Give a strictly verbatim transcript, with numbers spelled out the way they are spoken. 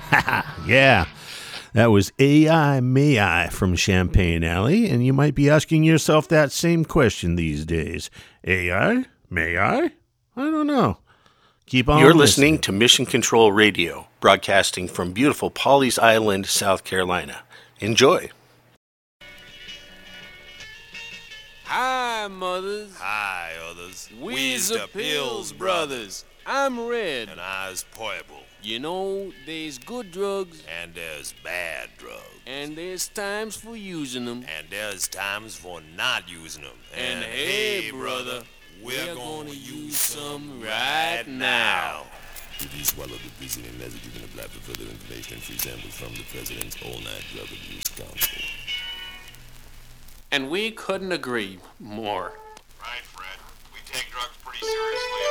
Yeah, that was A I May I from Champagne Alley, and you might be asking yourself that same question these days. A I? May I? I don't know. Keep on You're listening. listening to Mission Control Radio, broadcasting from beautiful Pawleys Island, South Carolina. Enjoy. Hi, mothers. Hi, others. We's the Pills Brothers. I'm Red. And I's Poible. You know, there's good drugs. And there's bad drugs. And there's times for using them. And there's times for not using them. And, and hey, brother, we're, we're gonna use some right now. Please swallow the preceding message. You can apply for further information and free samples from the President's all-night drug abuse council. And we couldn't agree more. Right, Fred. We take drugs pretty seriously.